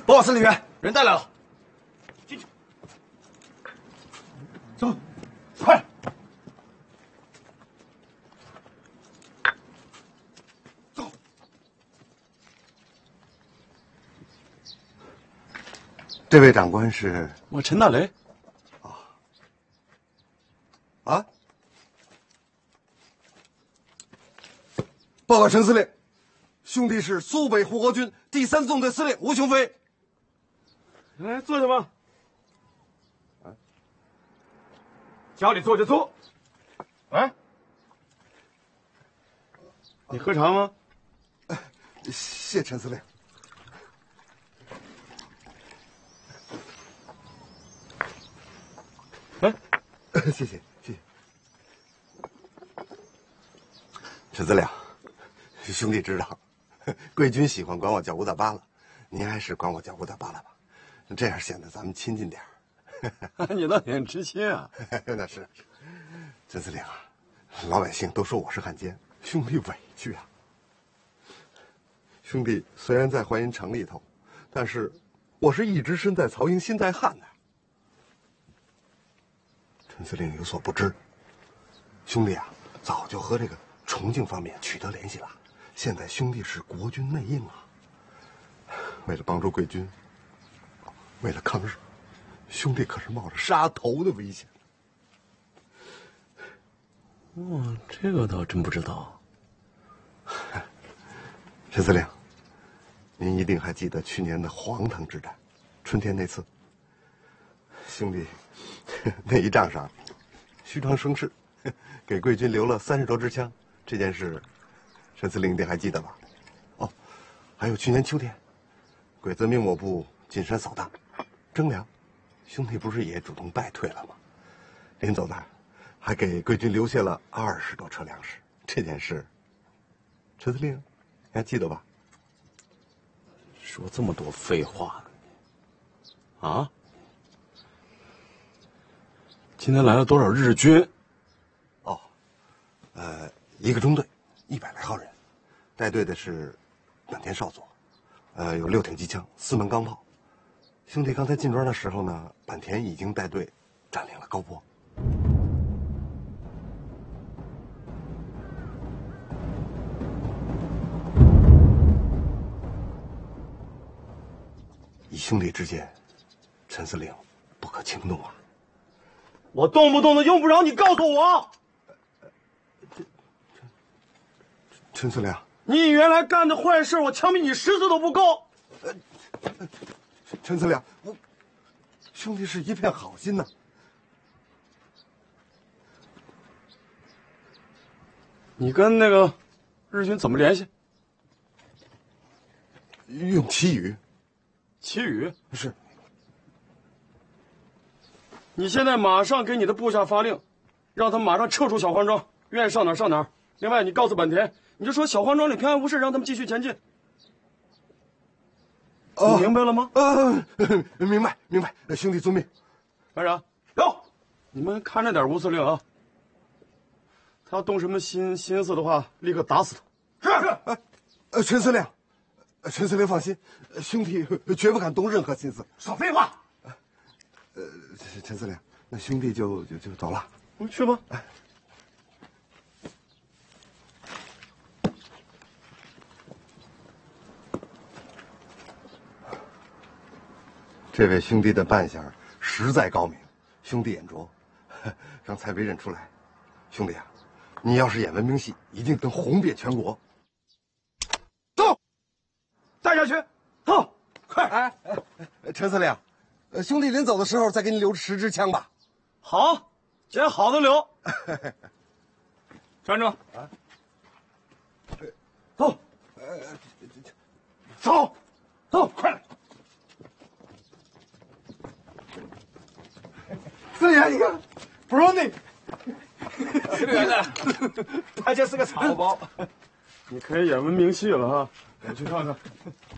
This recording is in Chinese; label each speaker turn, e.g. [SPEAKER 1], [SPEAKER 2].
[SPEAKER 1] 报告司令员，人带来了。进去。走，快！走。
[SPEAKER 2] 这位长官是
[SPEAKER 3] 我陈大雷。
[SPEAKER 2] 啊！报告陈司令，兄弟是苏北护国军第3纵队司令吴雄飞。
[SPEAKER 3] 来，坐下吧。
[SPEAKER 1] 家里坐就坐。啊？
[SPEAKER 3] 你喝茶吗？
[SPEAKER 2] 谢陈司令。
[SPEAKER 3] 来，
[SPEAKER 2] 谢谢。陈司令，兄弟知道，贵军喜欢管我叫吴大巴了，您还是管我叫吴大巴了吧，这样显得咱们亲近点儿。
[SPEAKER 3] 你倒挺知心啊。
[SPEAKER 2] 那是，陈司令啊，老百姓都说我是汉奸，兄弟委屈啊。兄弟虽然在淮阴城里头，但是我是一直身在曹营心在汉的。陈司令有所不知，兄弟啊，早就和这个重庆方面取得联系了。现在兄弟是国军内应啊，为了帮助贵军，为了抗日，兄弟可是冒着杀头的危险。
[SPEAKER 3] 这个倒真不知道。
[SPEAKER 2] 陈司令，您一定还记得去年的黄藤之战，春天那次，兄弟那一仗上虚张声势，给贵军留了30多支枪，这件事陈司令一定还记得吧？哦，还有去年秋天，鬼子命我部进山扫荡征粮，兄弟不是也主动败退了吗？临走那还给贵军留下了20多车粮食，这件事陈司令你还记得吧？
[SPEAKER 3] 说这么多废话呢？啊？今天来了多少日军？
[SPEAKER 2] 哦，一个中队，100来号人，带队的是坂田少佐，有6挺机枪，4门钢炮。兄弟刚才进庄的时候呢，坂田已经带队占领了高坡。以兄弟之见，陈司令不可轻动啊！
[SPEAKER 3] 我动不动的用不着你告诉我。
[SPEAKER 2] 陈司令，
[SPEAKER 3] 你原来干的坏事，我枪毙你10次都不够。
[SPEAKER 2] 陈司令，兄弟是一片好心呐。
[SPEAKER 3] 你跟那个日军怎么联系？
[SPEAKER 2] 用旗语。
[SPEAKER 3] 旗语
[SPEAKER 2] 是。
[SPEAKER 3] 你现在马上给你的部下发令，让他马上撤出小黄庄，愿意上哪儿上哪儿。另外，你告诉坂田，你就说小黄庄里平安无事，让他们继续前进。你明白了吗？
[SPEAKER 2] 明白。兄弟遵命。
[SPEAKER 3] 班长，有，你们看着点吴司令啊。他要动什么心思的话，立刻打死他。
[SPEAKER 2] 是。陈司令放心，兄弟绝不敢动任何心思。
[SPEAKER 1] 少废话。
[SPEAKER 2] 陈司令，那兄弟就走了。
[SPEAKER 3] 去吧。
[SPEAKER 2] 这位兄弟的扮相实在高明，兄弟眼拙，刚才没认出来。兄弟啊，你要是演文明戏，一定能红遍全国。
[SPEAKER 1] 走，带下去。
[SPEAKER 3] 走，
[SPEAKER 1] 快！
[SPEAKER 2] 陈司令，兄弟临走的时候再给你留10支枪吧。
[SPEAKER 3] 好，捡好的留。站住！
[SPEAKER 2] 啊，
[SPEAKER 3] 走，
[SPEAKER 1] 走，快来！
[SPEAKER 2] 司令员，你看，不容你。
[SPEAKER 1] 司令员呢？他就是个草包。
[SPEAKER 3] 你可以演文明戏了哈，我去看看。